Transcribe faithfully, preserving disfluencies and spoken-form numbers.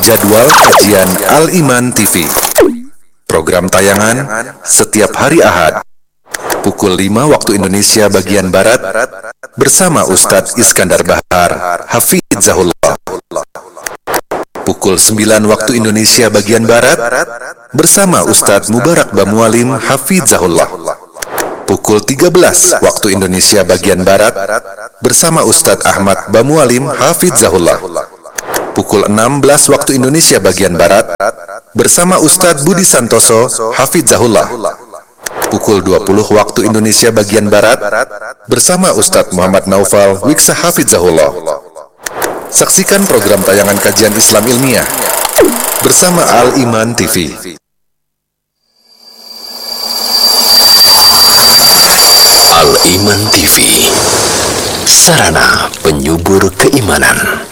Jadwal kajian Al-Iman T V. Program tayangan setiap hari Ahad pukul lima waktu Indonesia bagian Barat bersama Ustadz Iskandar Bahar Hafizahullah. Pukul sembilan waktu Indonesia bagian Barat bersama Ustadz Mubarak Bamualim Hafizahullah. Pukul tiga belas waktu Indonesia bagian Barat bersama Ustadz Ahmad Bamualim Hafizahullah. Pukul enam belas waktu Indonesia bagian Barat bersama Ustadz Budi Santoso Hafizahullah. Pukul dua puluh waktu Indonesia bagian Barat bersama Ustadz Muhammad Naufal Wiksa Hafizahullah. Saksikan program tayangan kajian Islam ilmiah bersama Al-Iman T V. Al-Iman T V, sarana penyubur keimanan.